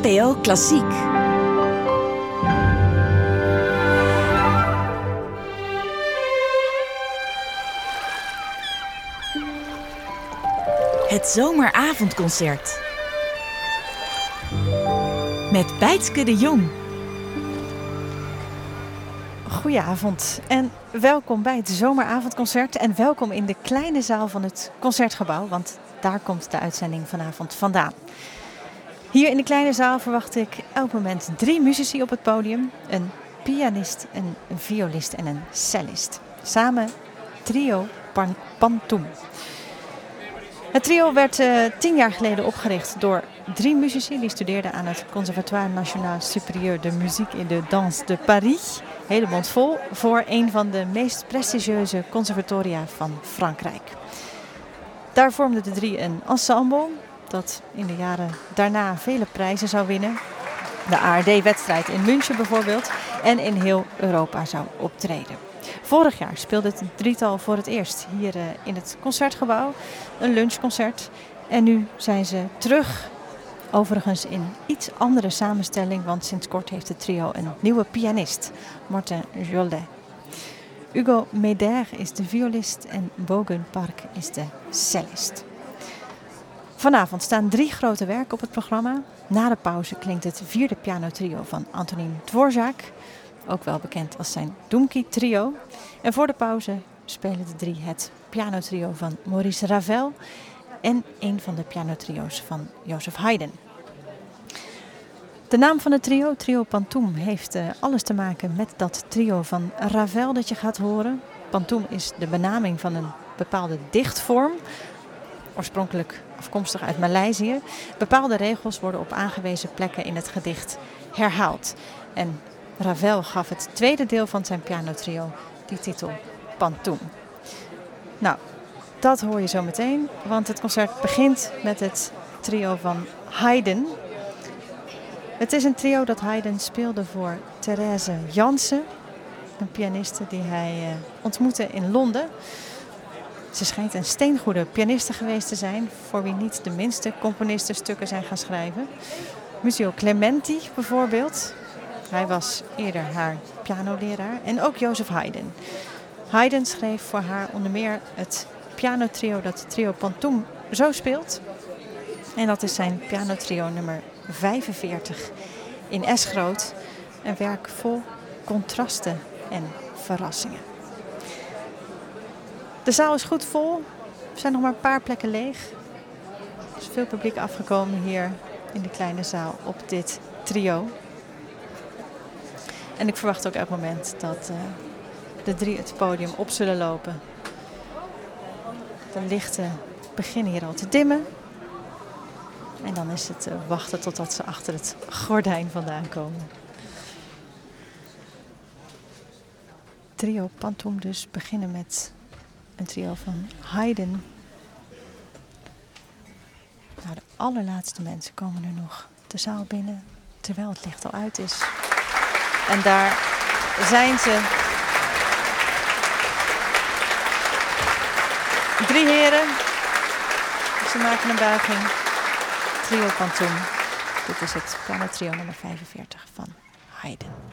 NPO Klassiek. Het zomeravondconcert. Met Bijtske de Jong. Goedenavond en welkom bij het zomeravondconcert. En welkom in de kleine zaal van het Concertgebouw, want daar komt de uitzending vanavond vandaan. Hier in de kleine zaal verwacht ik elk moment 3 muzici op het podium. Een pianist, een violist en een cellist. Samen trio Pantoum. Het trio werd 10 jaar geleden opgericht door 3 muzici. Die studeerden aan het Conservatoire National Supérieur de Musique et de Danse de Paris. Hele mond vol voor een van de meest prestigieuze conservatoria van Frankrijk. Daar vormden de 3 een ensemble dat in de jaren daarna vele prijzen zou winnen. De ARD-wedstrijd in München bijvoorbeeld en in heel Europa zou optreden. Vorig jaar speelde het drietal voor het eerst hier in het Concertgebouw, een lunchconcert. En nu zijn ze terug, overigens in iets andere samenstelling, want sinds kort heeft het trio een nieuwe pianist, Martin Jolet. Hugo Meder is de violist en Bogen Park is de cellist. Vanavond staan 3 grote werken op het programma. Na de pauze klinkt het 4e pianotrio van Antonín Dvořák, ook wel bekend als zijn Dumky-trio. En voor de pauze spelen de 3 het pianotrio van Maurice Ravel en een van de pianotrio's van Joseph Haydn. De naam van het trio, Trio Pantoum, heeft alles te maken met dat trio van Ravel dat je gaat horen. Pantoum is de benaming van een bepaalde dichtvorm, oorspronkelijk afkomstig uit Maleisië. Bepaalde regels worden op aangewezen plekken in het gedicht herhaald. En Ravel gaf het tweede deel van zijn pianotrio die titel Pantoum. Nou, dat hoor je zo meteen, want het concert begint met het trio van Haydn. Het is een trio dat Haydn speelde voor Therese Jansen, een pianiste die hij ontmoette in Londen. Ze schijnt een steengoede pianiste geweest te zijn, voor wie niet de minste componisten stukken zijn gaan schrijven. Muzio Clementi bijvoorbeeld. Hij was eerder haar pianoleraar. En ook Joseph Haydn. Haydn schreef voor haar onder meer het pianotrio dat Trio Pantoum zo speelt. En dat is zijn pianotrio nummer 45 in S-groot. Een werk vol contrasten en verrassingen. De zaal is goed vol. Er zijn nog maar een paar plekken leeg. Er is veel publiek afgekomen hier in de kleine zaal op dit trio. En ik verwacht ook elk moment dat de 3 het podium op zullen lopen. De lichten beginnen hier al te dimmen. En dan is het wachten totdat ze achter het gordijn vandaan komen. Trio Pantoum dus beginnen met een trio van Haydn. Nou, de allerlaatste mensen komen nu nog de zaal binnen, terwijl het licht al uit is. En daar zijn ze. 3 heren. Ze maken een buiging. Trio Pantoum. Dit is het pianotrio nummer 45 van Haydn.